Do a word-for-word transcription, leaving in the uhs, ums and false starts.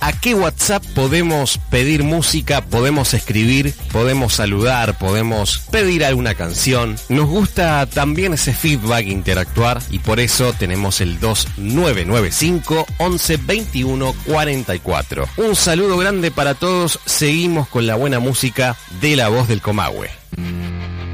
¿A qué WhatsApp podemos pedir música, podemos escribir, podemos saludar, podemos pedir alguna canción? Nos gusta también ese feedback, interactuar, y por eso tenemos el dos nueve nueve cinco once veintiuno cuarenta y cuatro. Un saludo grande para todos, seguimos con la buena música de La Voz del Comahue.